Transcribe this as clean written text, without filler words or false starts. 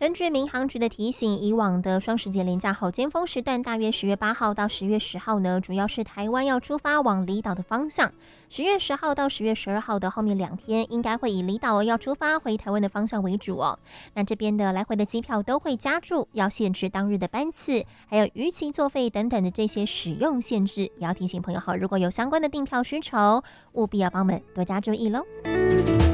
根据民航局的提醒，以往的双十节连假好尖峰时段，大约10月8号到10月10号呢，主要是台湾要出发往离岛的方向。10月10号到10月12号的后面2天，应该会以离岛要出发回台湾的方向为主哦。那这边的来回的机票都会加注，要限制当日的班次，还有逾期作废等等的这些使用限制，也要提醒朋友好，如果有相关的订票需求，务必要帮我们多加注意喽。